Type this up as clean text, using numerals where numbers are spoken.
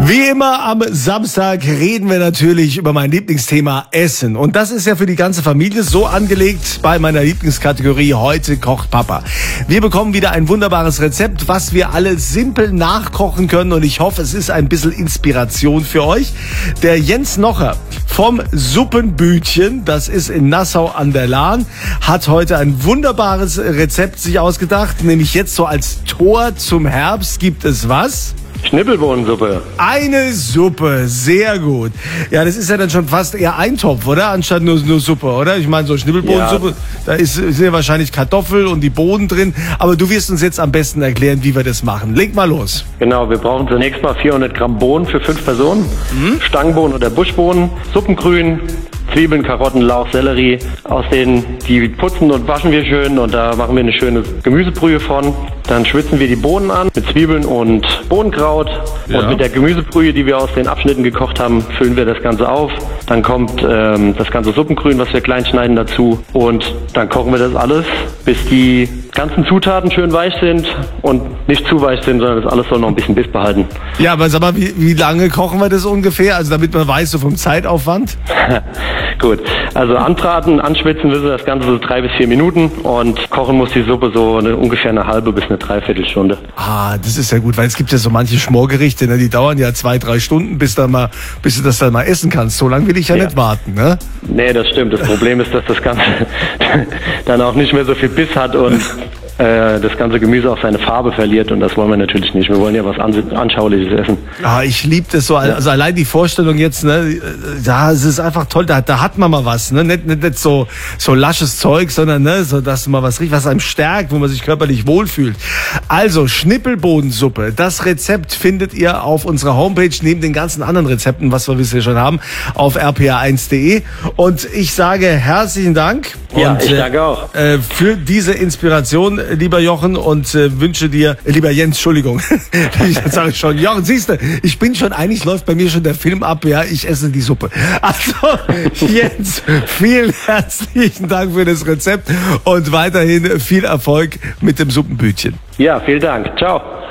Wie immer am Samstag reden wir natürlich über mein Lieblingsthema Essen. Und das ist ja für die ganze Familie so angelegt bei meiner Lieblingskategorie Heute kocht Papa. Wir bekommen wieder ein wunderbares Rezept, was wir alle simpel nachkochen können. Und ich hoffe, es ist ein bisschen Inspiration für euch. Der Jens Nocher vom Suppenbütchen, das ist in Nassau an der Lahn, hat heute ein wunderbares Rezept sich ausgedacht. Nämlich jetzt so als Tor zum Herbst gibt es was? Schnippelbohnensuppe. Eine Suppe, sehr gut. Ja, das ist ja dann schon fast eher Eintopf, oder? Anstatt nur Suppe, oder? Ich meine, so Schnippelbohnensuppe, ja. Da sind ja wahrscheinlich Kartoffel und die Bohnen drin. Aber du wirst uns jetzt am besten erklären, wie wir das machen. Leg mal los. Genau, wir brauchen zunächst mal 400 Gramm Bohnen für 5 Personen. Stangenbohnen oder Buschbohnen, Suppengrün, Zwiebeln, Karotten, Lauch, Sellerie. Die putzen und waschen wir schön und da machen wir eine schöne Gemüsebrühe von. Dann schwitzen wir die Bohnen an mit Zwiebeln und Bohnenkraut. Ja. Und mit der Gemüsebrühe, die wir aus den Abschnitten gekocht haben, füllen wir das Ganze auf. Dann kommt das ganze Suppengrün, was wir klein schneiden, dazu. Und dann kochen wir das alles, bis die ganzen Zutaten schön weich sind und nicht zu weich sind, sondern das alles soll noch ein bisschen Biss behalten. Ja, aber sag mal, wie lange kochen wir das ungefähr? Also damit man weiß, so vom Zeitaufwand? Gut, also anbraten, anschwitzen müssen wir das Ganze so 3 bis 4 Minuten und kochen muss die Suppe so ungefähr eine halbe bis eine Dreiviertelstunde. Ah, das ist ja gut, weil es gibt ja so manche Schmorgerichte, ne, die dauern ja 2-3 Stunden, bis du das dann mal essen kannst. So lange will ich ja nicht warten, ne? Nee, das stimmt. Das Problem ist, dass das Ganze dann auch nicht mehr so viel Biss hat und das ganze Gemüse auch seine Farbe verliert und das wollen wir natürlich nicht. Wir wollen ja was Anschauliches essen. Ah, ich liebe das so. Also allein die Vorstellung jetzt, ne, ja, es ist einfach toll. Da hat man mal was, ne, nicht so lasches Zeug, sondern ne, so dass man was riecht, was einem stärkt, wo man sich körperlich wohlfühlt. Also Schnippelbohnensuppe. Das Rezept findet ihr auf unserer Homepage neben den ganzen anderen Rezepten, was wir bisher schon haben, auf rpa1.de. Und ich sage herzlichen Dank. Ja, und, ich danke auch. Für diese Inspiration, lieber Jochen, und wünsche dir, lieber Jens, Entschuldigung, jetzt sage ich schon, Jochen, siehst du, eigentlich läuft bei mir schon der Film ab, ja, ich esse die Suppe. Also, Jens, vielen herzlichen Dank für das Rezept und weiterhin viel Erfolg mit dem Suppenbütchen. Ja, vielen Dank. Ciao.